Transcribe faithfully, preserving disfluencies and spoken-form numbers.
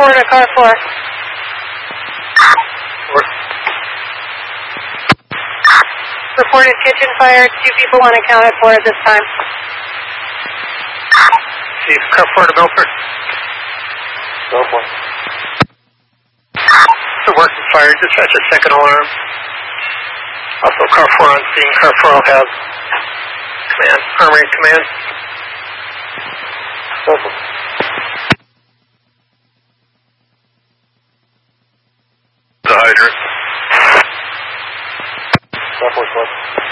four to car four. Four. Reported kitchen fire, two people unaccounted for at this time. Chief, car four to Milford. Milford. The working fire, dispatch a second alarm. Also, car four on scene. Car four will have command, armory command. Milford. The hydrant. Car four,